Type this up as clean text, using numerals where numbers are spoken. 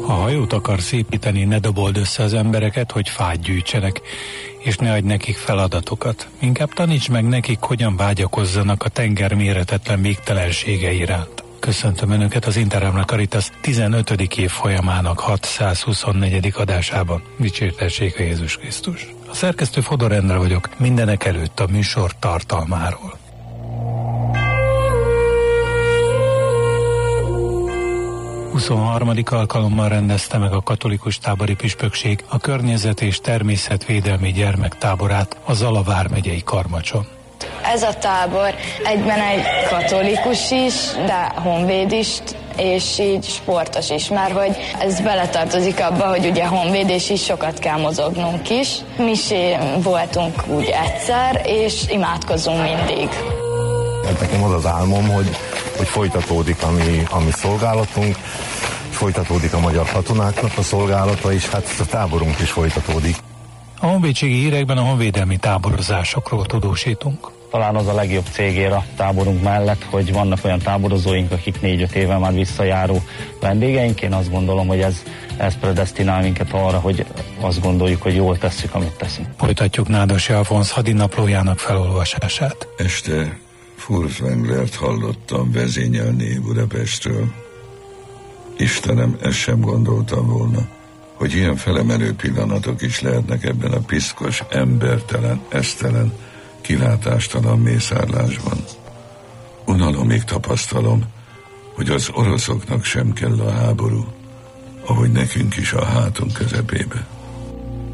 Ha hajót akarsz építeni, ne dobold össze az embereket, hogy fát gyűjtsenek, és ne adj nekik feladatokat. Inkább taníts meg nekik, hogyan vágyakozzanak a tenger méretetlen végtelensége iránt. Köszöntöm Önöket az Interhamna Caritas 15. évfolyamának 624. adásában. Dicsértessék a Jézus Krisztus. A szerkesztő Fodor Endre vagyok, mindenek előtt a műsor tartalmáról. A 23. alkalommal rendezte meg a katolikus tábori püspökség a környezet- és természetvédelmi gyermektáborát a Zala vármegyei Karmacson. Ez a tábor egyben egy katolikus is, de honvéd is, és így sportos is, mert hogy ez beletartozik abba, hogy ugye honvédés is sokat kell mozognunk is. Misé voltunk úgy egyszer, és imádkozunk mindig. Nekem az az álmom, hogy folytatódik a mi szolgálatunk, folytatódik a magyar katonáknak a szolgálata, és hát a táborunk is folytatódik. A honvédségi hírekben a honvédelmi táborozásokról tudósítunk. Talán az a legjobb cégér a táborunk mellett, hogy vannak olyan táborozóink, akik 4-5 éve már visszajáró vendégeink. Én azt gondolom, hogy ez predesztinál minket arra, hogy azt gondoljuk, hogy jól tesszük, amit teszünk. Folytatjuk Nádas Alfonz hadinaplójának felolvasását. Este Furtwänglert hallottam vezényelni Budapestről. Istenem, ezt sem gondoltam volna, hogy ilyen felemelő pillanatok is lehetnek ebben a piszkos, embertelen, esztelen, kilátástalan mészárlásban. Unalomig tapasztalom, hogy az oroszoknak sem kell a háború, ahogy nekünk is a hátunk közepébe.